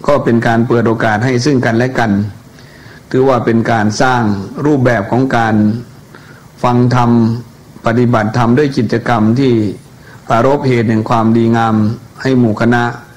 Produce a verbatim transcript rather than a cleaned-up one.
ก็เป็นการเปิดโอกาสให้ซึ่งกันและกันถือว่าเป็นการสร้างรูปแบบของการฟังธรรมปฏิบัติธรรมด้วยกิจกรรมที่ปรารภเหตุแห่งความดีงามให้หมู่คณะ